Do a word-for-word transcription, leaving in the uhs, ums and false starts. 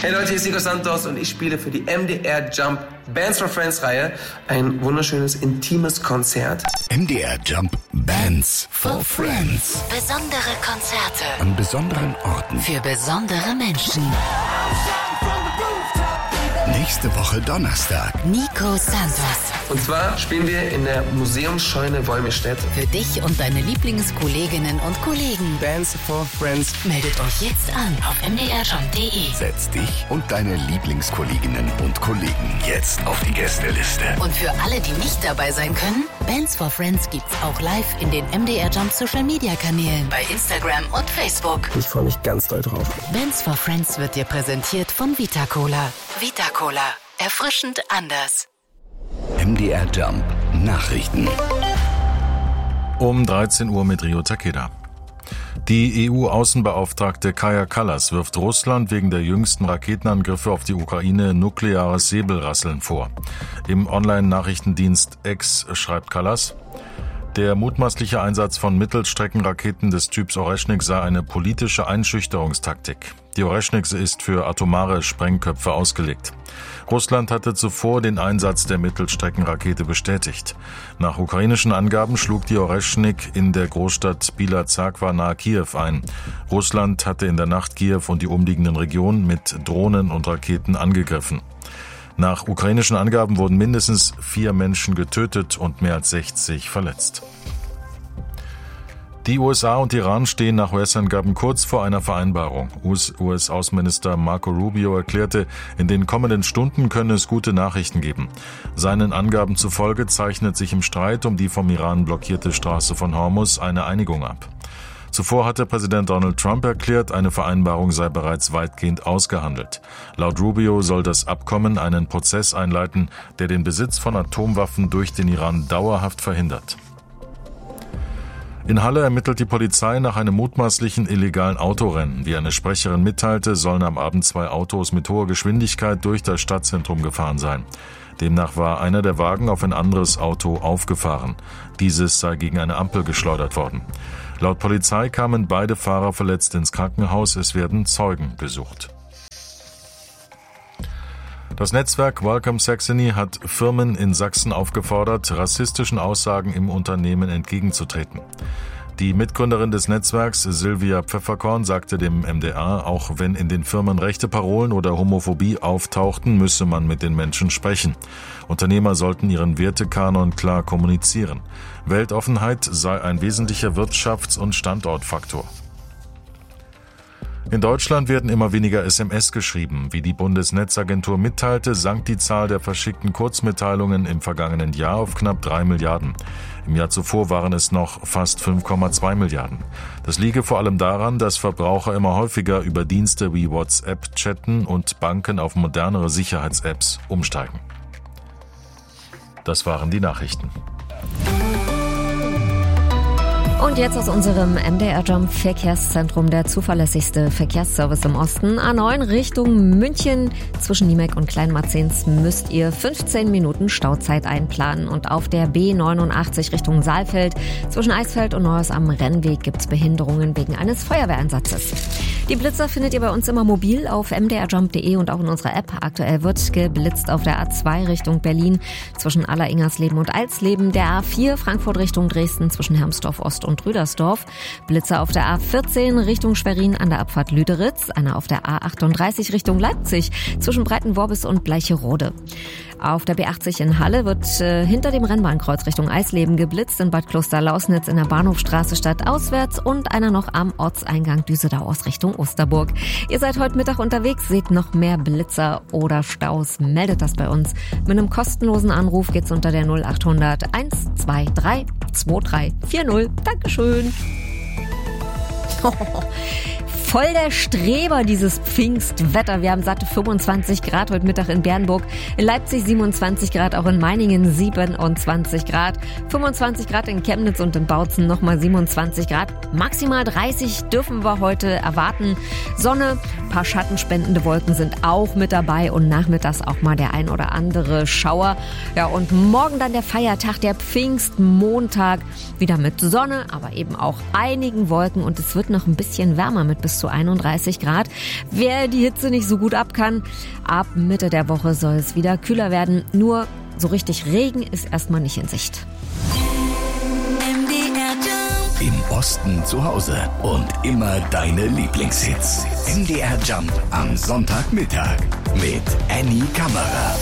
Hey Leute, hier ist Nico Santos und ich spiele für die M D R Jump Bands for Friends Reihe ein wunderschönes, intimes Konzert. M D R Jump Bands for Friends. Besondere Konzerte an besonderen Orten für besondere Menschen. Nächste Woche Donnerstag. Nico Santos. Und zwar spielen wir in der Museumsscheune Wolmirstedt. Für dich und deine Lieblingskolleginnen und Kollegen. Bands for Friends. Meldet euch jetzt an auf m d r jump punkt d e. Setz dich und deine Lieblingskolleginnen und Kollegen jetzt auf die Gästeliste. Und für alle, die nicht dabei sein können, Bands for Friends gibt's auch live in den M D R Jump Social Media Kanälen bei Instagram und Facebook. Ich freue mich ganz doll drauf. Bands for Friends wird dir präsentiert von Vita Cola. Vita Cola. Erfrischend anders. M D R Jump Nachrichten. Um dreizehn Uhr mit Rio Takeda. Die E U-Außenbeauftragte Kaja Kallas wirft Russland wegen der jüngsten Raketenangriffe auf die Ukraine nukleares Säbelrasseln vor. Im Online-Nachrichtendienst X schreibt Kallas: Der mutmaßliche Einsatz von Mittelstreckenraketen des Typs Oreschnik sei eine politische Einschüchterungstaktik. Die Oreschnik ist für atomare Sprengköpfe ausgelegt. Russland hatte zuvor den Einsatz der Mittelstreckenrakete bestätigt. Nach ukrainischen Angaben schlug die Oreschnik in der Großstadt Bila-Zarkwa nahe Kiew ein. Russland hatte in der Nacht Kiew und die umliegenden Regionen mit Drohnen und Raketen angegriffen. Nach ukrainischen Angaben wurden mindestens vier Menschen getötet und mehr als sechzig verletzt. Die U S A und Iran stehen nach U S-Angaben kurz vor einer Vereinbarung. U S-Außenminister Marco Rubio erklärte, in den kommenden Stunden könne es gute Nachrichten geben. Seinen Angaben zufolge zeichnet sich im Streit um die vom Iran blockierte Straße von Hormuz eine Einigung ab. Zuvor hatte Präsident Donald Trump erklärt, eine Vereinbarung sei bereits weitgehend ausgehandelt. Laut Rubio soll das Abkommen einen Prozess einleiten, der den Besitz von Atomwaffen durch den Iran dauerhaft verhindert. In Halle ermittelt die Polizei nach einem mutmaßlichen illegalen Autorennen. Wie eine Sprecherin mitteilte, sollen am Abend zwei Autos mit hoher Geschwindigkeit durch das Stadtzentrum gefahren sein. Demnach war einer der Wagen auf ein anderes Auto aufgefahren. Dieses sei gegen eine Ampel geschleudert worden. Laut Polizei kamen beide Fahrer verletzt ins Krankenhaus. Es werden Zeugen gesucht. Das Netzwerk Welcome Saxony hat Firmen in Sachsen aufgefordert, rassistischen Aussagen im Unternehmen entgegenzutreten. Die Mitgründerin des Netzwerks, Silvia Pfefferkorn, sagte dem M D R, auch wenn in den Firmen rechte Parolen oder Homophobie auftauchten, müsse man mit den Menschen sprechen. Unternehmer sollten ihren Wertekanon klar kommunizieren. Weltoffenheit sei ein wesentlicher Wirtschafts- und Standortfaktor. In Deutschland werden immer weniger S M S geschrieben. Wie die Bundesnetzagentur mitteilte, sank die Zahl der verschickten Kurzmitteilungen im vergangenen Jahr auf knapp drei Milliarden. Im Jahr zuvor waren es noch fast fünf Komma zwei Milliarden. Das liege vor allem daran, dass Verbraucher immer häufiger über Dienste wie WhatsApp chatten und Banken auf modernere Sicherheits-Apps umsteigen. Das waren die Nachrichten. Und jetzt aus unserem M D R Jump Verkehrszentrum, der zuverlässigste Verkehrsservice im Osten. A neun Richtung München. Zwischen Niemek und Kleinmarzens müsst ihr fünfzehn Minuten Stauzeit einplanen. Und auf der B neunundachtzig Richtung Saalfeld zwischen Eisfeld und Neues am Rennweg gibt's Behinderungen wegen eines Feuerwehreinsatzes. Die Blitzer findet ihr bei uns immer mobil auf m d r jump punkt d e und auch in unserer App. Aktuell wird geblitzt auf der A zwei Richtung Berlin zwischen Alleringersleben und Alsleben, der A vier Frankfurt Richtung Dresden zwischen Hermsdorf Ost und Rüdersdorf, Blitzer auf der A vierzehn Richtung Schwerin an der Abfahrt Lüderitz, einer auf der A achtunddreißig Richtung Leipzig zwischen Breitenworbis und Bleicherode. Auf der B achtzig in Halle wird äh, hinter dem Rennbahnkreuz Richtung Eisleben geblitzt, in Bad Kloster-Lausnitz in der Bahnhofstraße stadtauswärts und einer noch am Ortseingang Düsseldau aus Richtung Osterburg. Ihr seid heute Mittag unterwegs, seht noch mehr Blitzer oder Staus, meldet das bei uns. Mit einem kostenlosen Anruf geht's unter der null achthundert eins zwei drei zwei drei vier null. Dankeschön. Voll der Streber, dieses Pfingstwetter. Wir haben satte fünfundzwanzig Grad heute Mittag in Bernburg, in Leipzig siebenundzwanzig Grad, auch in Meiningen siebenundzwanzig Grad, fünfundzwanzig Grad in Chemnitz und in Bautzen nochmal siebenundzwanzig Grad. Maximal dreißig dürfen wir heute erwarten. Sonne, ein paar schattenspendende Wolken sind auch mit dabei und nachmittags auch mal der ein oder andere Schauer. Ja, und morgen dann der Feiertag, der Pfingstmontag, wieder mit Sonne, aber eben auch einigen Wolken und es wird noch ein bisschen wärmer mit bis zu zu einunddreißig Grad. Wer die Hitze nicht so gut ab kann, ab Mitte der Woche soll es wieder kühler werden. Nur so richtig Regen ist erstmal nicht in Sicht. Im Osten zu Hause und immer deine Lieblingshits. M D R Jump am Sonntagmittag mit Annie Kammerer.